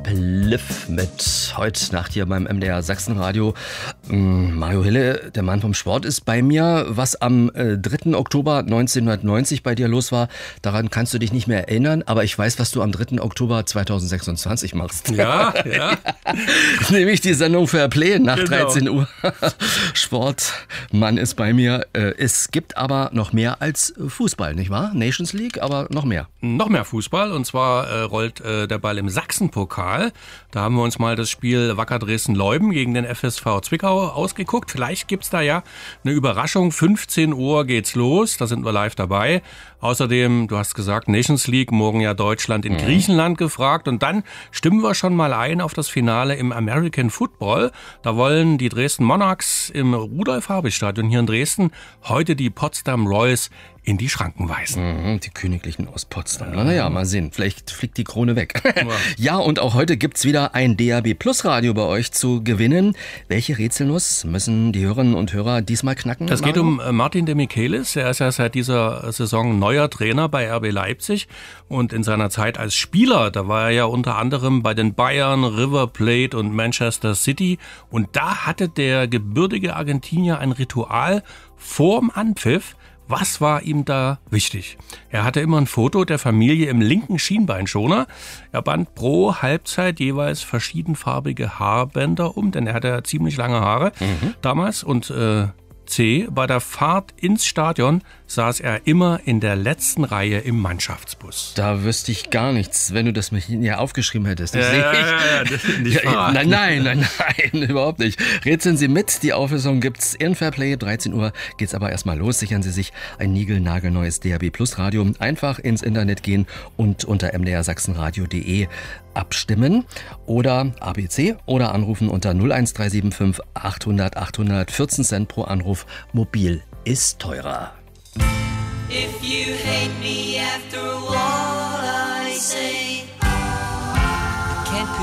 Spliff mit heute Nacht hier beim MDR Sachsenradio. Mario Hille, der Mann vom Sport, ist bei mir. Was am 3. Oktober 1990 bei dir los war, daran kannst du dich nicht mehr erinnern, aber ich weiß, was du am 3. Oktober 2026 machst. Ja. Nämlich die Sendung Fair Play nach Genau. 13 Uhr. Sportmann ist bei mir. Es gibt aber noch mehr als Fußball, nicht wahr? Nations League, aber noch mehr. Noch mehr Fußball, und zwar rollt der Ball im Sachsenpokal. Da haben wir uns mal das Spiel Wacker Dresden-Leuden gegen den FSV Zwickau ausgeguckt. Vielleicht gibt's da ja eine Überraschung. 15 Uhr geht's los, da sind wir live dabei. Außerdem, du hast gesagt, Nations League, morgen ja Deutschland in Griechenland gefragt. Und dann stimmen wir schon mal ein auf das Finale im American Football. Da wollen die Dresden Monarchs im Rudolf-Habich-Stadion hier in Dresden heute die Potsdam Royals in die Schranken weisen. Die Königlichen aus Potsdam. Naja, mal sehen. Vielleicht fliegt die Krone weg. Ja, und auch heute gibt's wieder ein DAB Plus Radio bei euch zu gewinnen. Welche Rätselnuss müssen die Hörerinnen und Hörer diesmal knacken? Es geht um Martin de Michelis. Er ist ja seit dieser Saison neuer Trainer bei RB Leipzig. Und in seiner Zeit als Spieler, da war er ja unter anderem bei den Bayern, River Plate und Manchester City. Und da hatte der gebürtige Argentinier ein Ritual vorm Anpfiff. Was war ihm da wichtig? Er hatte immer ein Foto der Familie im linken Schienbeinschoner. Er band pro Halbzeit jeweils verschiedenfarbige Haarbänder um, denn er hatte ja ziemlich lange Haare damals. Und bei der Fahrt ins Stadion saß er immer in der letzten Reihe im Mannschaftsbus. Da wüsste ich gar nichts, wenn du das mir hier aufgeschrieben hättest. Das Nein, überhaupt nicht. Rätseln Sie mit, die Auflösung gibt's in Fairplay. 13 Uhr geht's aber erstmal los. Sichern Sie sich ein niegelnagelneues DAB Plus Radio. Einfach ins Internet gehen und unter mdrsachsenradio.de abstimmen oder ABC oder anrufen unter 01375 800 800, 14 Cent pro Anruf. Mobil ist teurer. If you hate me after a while